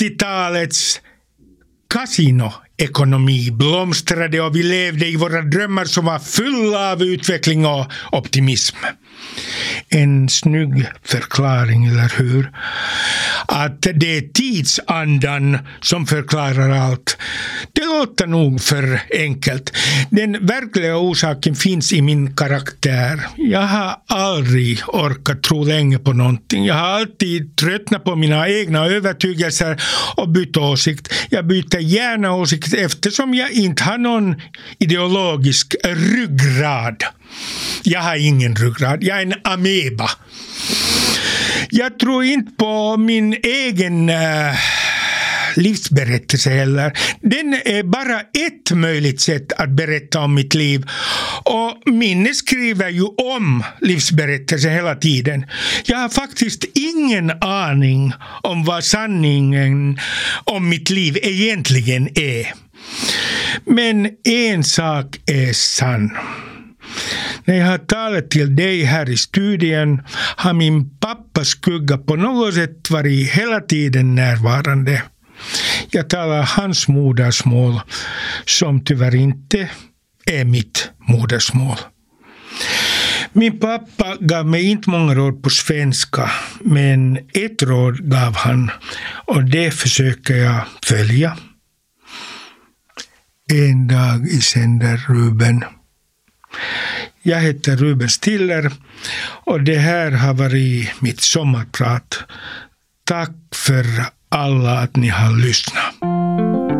90-talets kasinoekonomi blomstrade och vi levde i våra drömmar som var fulla av utveckling och optimism. En snygg förklaring, eller hur? Att det är tidsandan som förklarar allt. Det låter nog för enkelt. Den verkliga orsaken finns i min karaktär. Jag har aldrig orkat tro länge på någonting. Jag har alltid tröttnat på mina egna övertygelser och bytt åsikt. Jag byter gärna åsikt eftersom jag inte har någon ideologisk ryggrad. Jag har ingen ryggrad. Jag är en ameba. Jag tror inte på min egen livsberättelse heller. Den är bara ett möjligt sätt att berätta om mitt liv. Och minne skriver ju om livsberättelsen hela tiden. Jag har faktiskt ingen aning om vad sanningen om mitt liv egentligen är. Men en sak är sann. När jag har talat till dig här i studien har min pappas skugga på något sätt varit hela tiden närvarande. Jag talar hans modersmål som tyvärr inte är mitt modersmål. Min pappa gav mig inte många råd på svenska, men ett råd gav han och det försöker jag följa. En dag i sänder, Ruben. Jag heter Ruben Stiller och det här har varit mitt sommarprat. Tack för alla att ni har lyssnat.